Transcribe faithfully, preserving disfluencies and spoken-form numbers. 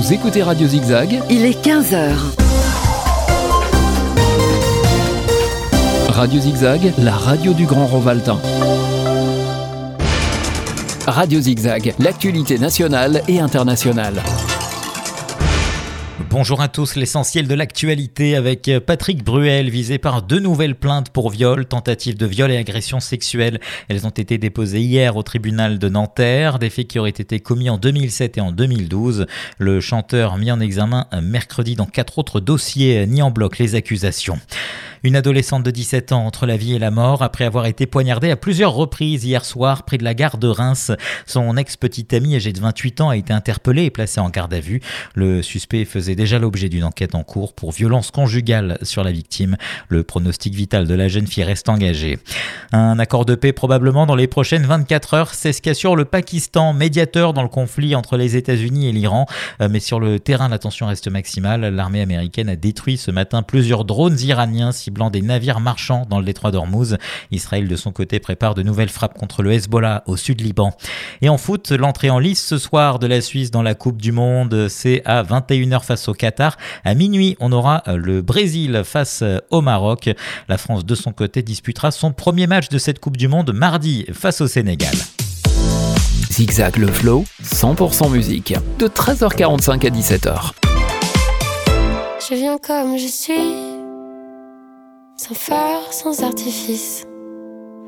Vous écoutez Radio Zigzag. Il est quinze heures. Radio Zigzag, la radio du Grand Rovaltain. Radio Zigzag, l'actualité nationale et internationale. Bonjour à tous, l'essentiel de l'actualité avec Patrick Bruel, visé par deux nouvelles plaintes pour viol, tentative de viol et agression sexuelle. Elles ont été déposées hier au tribunal de Nanterre, des faits qui auraient été commis en deux mille sept et en deux mille douze. Le chanteur mis en examen mercredi dans quatre autres dossiers nie en bloc les accusations. Une adolescente de dix-sept ans entre la vie et la mort après avoir été poignardée à plusieurs reprises hier soir près de la gare de Reims. Son ex-petite amie âgée de vingt-huit ans a été interpellée et placée en garde à vue. Le suspect faisait déjà l'objet d'une enquête en cours pour violence conjugale sur la victime. Le pronostic vital de la jeune fille reste engagé. Un accord de paix probablement dans les prochaines vingt-quatre heures, c'est ce qu'assure le Pakistan, médiateur dans le conflit entre les États-Unis et l'Iran. Mais sur le terrain, la tension reste maximale. L'armée américaine a détruit ce matin plusieurs drones iraniens ciblant des navires marchands dans le détroit d'Ormuz. Israël, de son côté, prépare de nouvelles frappes contre le Hezbollah au sud Liban. Et en foot, l'entrée en lice ce soir de la Suisse dans la Coupe du Monde, c'est à vingt et une heures face au Qatar. À minuit, on aura le Brésil face au Maroc. La France, de son côté, disputera son premier match de cette Coupe du Monde mardi face au Sénégal. Zigzag le flow, cent pour cent musique, de treize heures quarante-cinq à dix-sept heures. Je viens comme je suis, sans phare, sans artifice.